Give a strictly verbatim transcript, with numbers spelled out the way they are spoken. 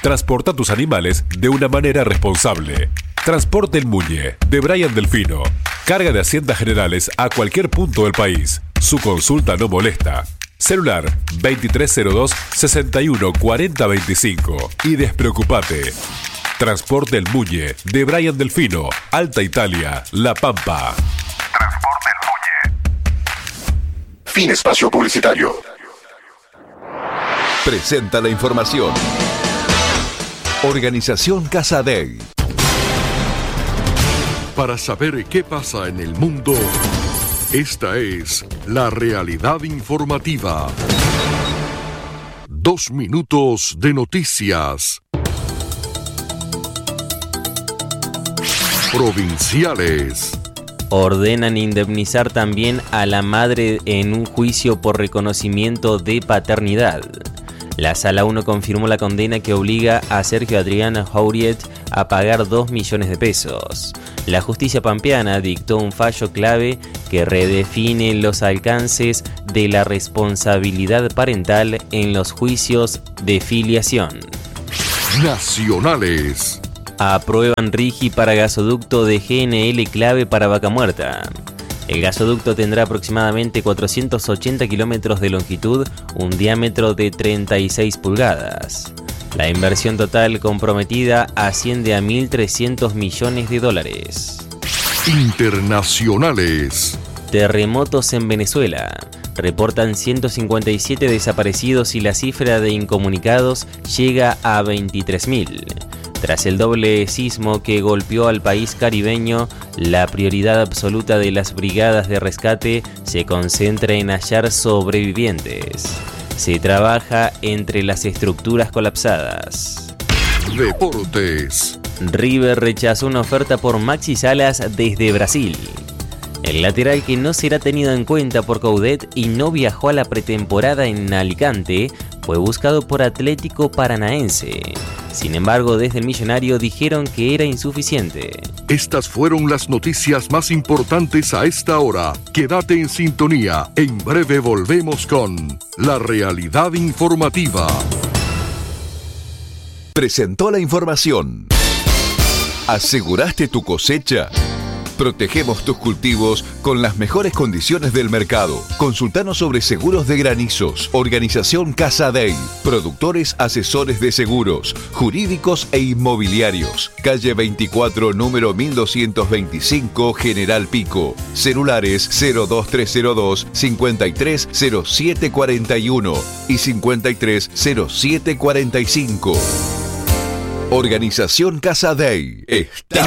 Transporta tus animales de una manera responsable. Transporte El Muñe, de Brian Delfino. Carga de haciendas generales a cualquier punto del país. Su consulta no molesta. Celular veintitrés cero dos, sesenta y uno, cuarenta veinticinco. Y despreocupate. Transporte El Muñe, de Brian Delfino, Alta Italia, La Pampa. Transporte El Muñe. Fin espacio publicitario. Presenta la información. Organización Casadei. Para saber qué pasa en el mundo, esta es la realidad informativa. Dos minutos de noticias. Provinciales. Ordenan indemnizar también a la madre en un juicio por reconocimiento de paternidad. La Sala uno confirmó la condena que obliga a Sergio Adrián Jauriet a pagar dos millones de pesos. La justicia pampeana dictó un fallo clave que redefine los alcances de la responsabilidad parental en los juicios de filiación. Nacionales. Aprueban RIGI para gasoducto de G N L clave para Vaca Muerta. El gasoducto tendrá aproximadamente cuatrocientos ochenta kilómetros de longitud, un diámetro de treinta y seis pulgadas. La inversión total comprometida asciende a mil trescientos millones de dólares. Internacionales. Terremotos en Venezuela. Reportan ciento cincuenta y siete desaparecidos y la cifra de incomunicados llega a veintitrés mil. Tras el doble sismo que golpeó al país caribeño, la prioridad absoluta de las brigadas de rescate se concentra en hallar sobrevivientes. Se trabaja entre las estructuras colapsadas. Deportes. River rechazó una oferta por Maxi Salas desde Brasil. El lateral, que no será tenido en cuenta por Coudet y no viajó a la pretemporada en Alicante, fue buscado por Atlético Paranaense. Sin embargo, desde el Millonario dijeron que era insuficiente. Estas fueron las noticias más importantes a esta hora. Quédate en sintonía. En breve volvemos con La Realidad Informativa. Presentó la información. ¿Aseguraste tu cosecha? Protegemos tus cultivos con las mejores condiciones del mercado. Consultanos sobre seguros de granizos. Organización Casadei. Productores asesores de seguros, jurídicos e inmobiliarios. Calle veinticuatro, número mil doscientos veinticinco, General Pico. Celulares cero dos tres cero dos, cincuenta y tres cero siete cuarenta y uno y cincuenta y tres cero siete cuarenta y cinco. Organización Casadei. Está